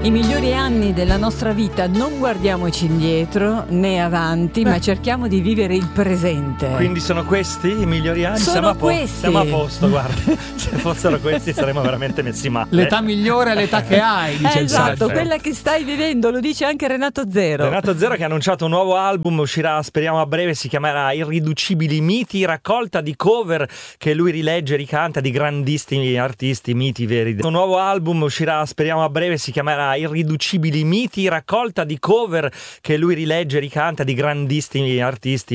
I migliori anni della nostra vita non guardiamoci indietro né avanti, ma cerchiamo di vivere il presente. Quindi sono questi i migliori anni? Sono questi. Siamo a posto, guarda. Se fossero questi saremmo veramente messi male. L'età migliore è l'età che hai, dice il Esatto, saggio. quella che stai vivendo, lo dice anche Renato Zero. Renato Zero che ha annunciato un nuovo album, uscirà speriamo a breve, si chiamerà Irriducibili Miti, raccolta di cover che lui rilegge e ricanta di grandissimi artisti, miti veri. Un nuovo album uscirà speriamo a breve, si chiamerà Irriducibili Miti, raccolta di cover che lui rilegge e ricanta di grandissimi artisti.